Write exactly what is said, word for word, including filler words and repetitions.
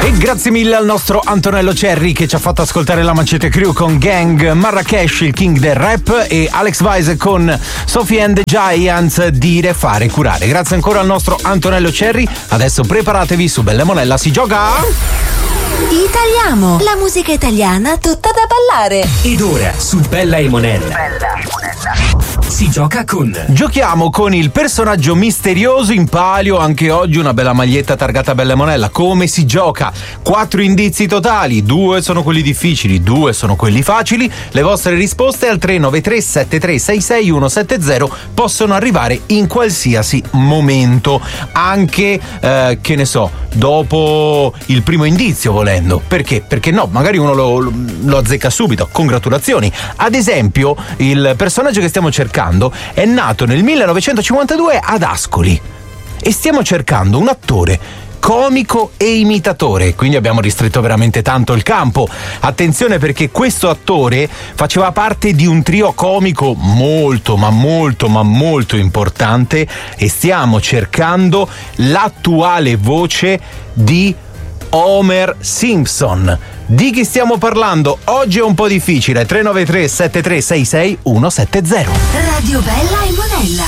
E grazie mille al nostro Antonello Cerri che ci ha fatto ascoltare la Macete Crew con Gang, Marrakesh, il king del rap, e Alex Wise con Sophie and the Giants, Dire, Fare, Curare. Grazie ancora al nostro Antonello Cerri. Adesso preparatevi, su Bella e Monella si gioca... Italiamo, la musica italiana tutta da ballare. Ed ora su Bella e Monella, Bella e Monella si gioca con... Giochiamo con il personaggio misterioso in palio. Anche oggi una bella maglietta targata Bella e Monella. Come si gioca? Quattro indizi totali, due sono quelli difficili, due sono quelli facili. Le vostre risposte al tre nove tre sette tre sei sei uno sette zero possono arrivare in qualsiasi momento, anche eh, che ne so, dopo il primo indizio, volendo. Perché? Perché no, magari uno lo, lo azzecca subito. Congratulazioni. Ad esempio, il personaggio che stiamo cercando è nato nel millenovecentocinquantadue ad Ascoli e stiamo cercando un attore comico e imitatore, quindi abbiamo ristretto veramente tanto il campo. Attenzione, perché questo attore faceva parte di un trio comico molto ma molto ma molto importante e stiamo cercando l'attuale voce di Homer Simpson. Di chi stiamo parlando? Oggi è un po' difficile. Tre nove tre sette tre sei sei uno sette zero. Radio Bella e Monella.